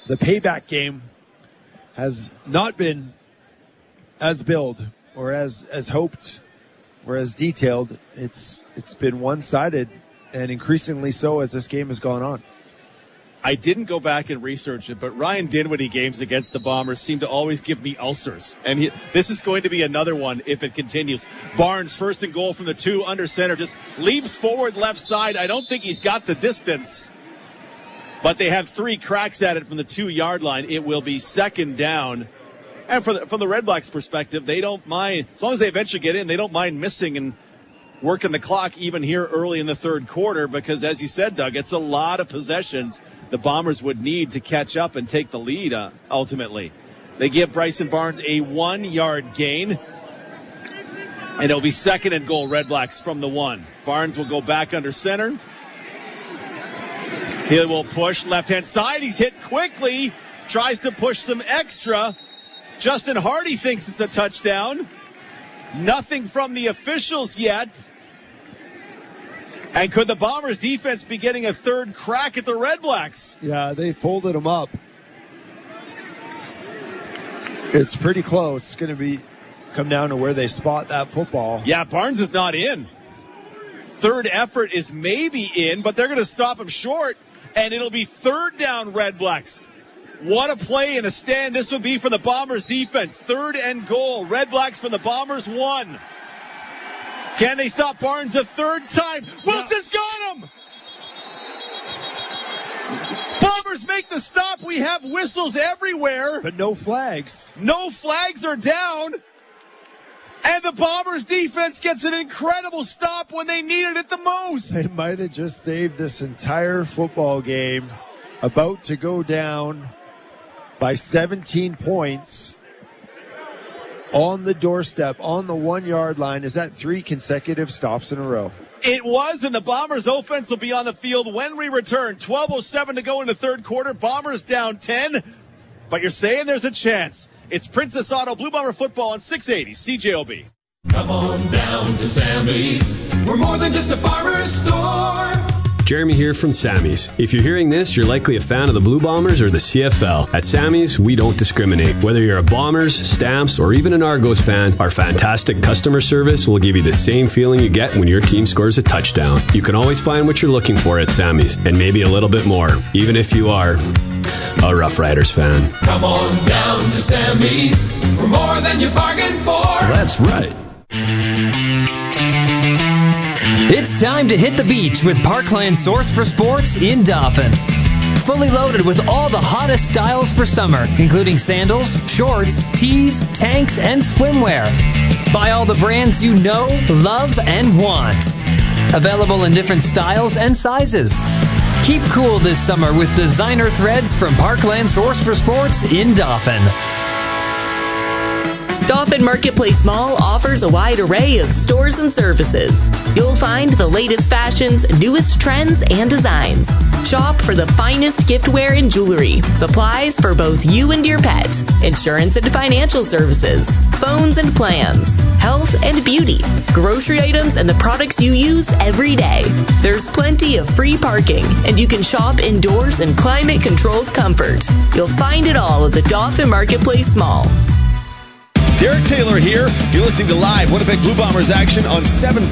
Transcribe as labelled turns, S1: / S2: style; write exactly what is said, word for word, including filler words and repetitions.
S1: the payback game has not been as billed or as, as hoped or as detailed. It's it's been one-sided, and increasingly so as this game has gone on.
S2: I didn't go back and research it, but Ryan Dinwiddie games against the Bombers seem to always give me ulcers. And he, this is going to be another one if it continues. Barnes, first and goal from the two, under center, just leaps forward left side. I don't think he's got the distance, but they have three cracks at it from the two-yard line. It will be second down. And for the, from the Red Blacks' perspective, they don't mind, as long as they eventually get in, they don't mind missing and working the clock even here early in the third quarter, because as you said, Doug, it's a lot of possessions the Bombers would need to catch up and take the lead uh, ultimately. They give Bryson Barnes a one-yard gain, and it'll be second and goal, Red Blacks from the one. Barnes will go back under center. He will push left-hand side. He's hit quickly, tries to push some extra. Justin Hardy thinks it's a touchdown. Nothing from the officials yet. And could the Bombers defense be getting a third crack at the Red Blacks?
S1: Yeah, they folded them up. It's pretty close. It's going to be come down to where they spot that football.
S2: Yeah, Barnes is not in. Third effort is maybe in, but they're going to stop him short, and it'll be third down, Red Blacks. What a play and a stand this would be for the Bombers defense. Third and goal. Red Blacks from the Bombers one. Can they stop Barnes a third time? Wilson's got him! Bombers make the stop. We have whistles everywhere.
S1: But no flags.
S2: No flags are down. And the Bombers defense gets an incredible stop when they needed it the most.
S1: They might have just saved this entire football game. About to go down by seventeen points. On the doorstep, on the one-yard line. Is that three consecutive stops in a row?
S2: It was, and the Bombers offense will be on the field when we return. twelve oh seven to go in the third quarter. Bombers down ten, but you're saying there's a chance. It's Princess Auto Blue Bomber football on six eighty C J O B.
S3: Come on down to Sammy's. We're more than just a farmer's store.
S4: Jeremy here from Sammy's. If you're hearing this, you're likely a fan of the Blue Bombers or the C F L. At Sammy's, we don't discriminate. Whether you're a Bombers, Stamps, or even an Argos fan, our fantastic customer service will give you the same feeling you get when your team scores a touchdown. You can always find what you're looking for at Sammy's, and maybe a little bit more, even if you are a Rough Riders fan.
S3: Come on down to Sammy's. We're more than you bargained for.
S4: That's right.
S5: It's time to hit the beach with Parkland Source for Sports in Dauphin. Fully loaded with all the hottest styles for summer, including sandals, shorts, tees, tanks, and swimwear. Buy all the brands you know, love, and want. Available in different styles and sizes. Keep cool this summer with designer threads from Parkland Source for Sports in Dauphin.
S6: Dauphin Marketplace Mall offers a wide array of stores and services. You'll find the latest fashions, newest trends, and designs. Shop for the finest giftware and jewelry, supplies for both you and your pet, insurance and financial services, phones and plans, health and beauty, grocery items, and the products you use every day. There's plenty of free parking, and you can shop indoors in climate-controlled comfort. You'll find it all at the Dauphin Marketplace Mall.
S2: Derek Taylor here. You're listening to live Winnipeg Blue Bombers action on seven